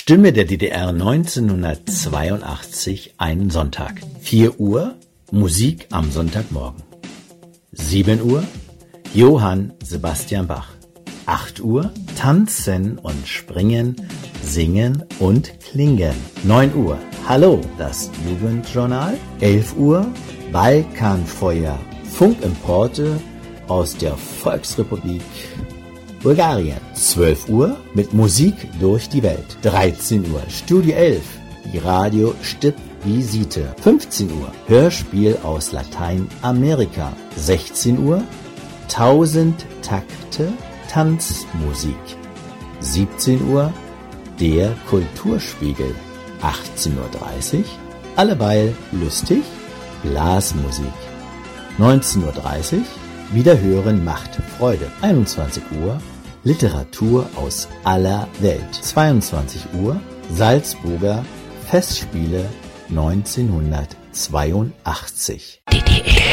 Stimme der DDR 1982, einen Sonntag. 4 Uhr, Musik am Sonntagmorgen. 7 Uhr, Johann Sebastian Bach. 8 Uhr, Tanzen und Springen, Singen und Klingen. 9 Uhr, Hallo, das Jugendjournal. 11 Uhr, Balkanfeuer, Funkimporte aus der Volksrepublik Bulgarien. 12 Uhr, mit Musik durch die Welt. 13 Uhr, Studio 11, die Radio-Stipp-Visite. 15 Uhr, Hörspiel aus Lateinamerika. 16 Uhr, 1000 Takte Tanzmusik. 17 Uhr, der Kulturspiegel. 18:30 Uhr, alleweil lustig, Blasmusik. 19:30 Uhr, Wiederhören macht Freude. 21 Uhr, Literatur aus aller Welt. 22 Uhr, Salzburger Festspiele 1982.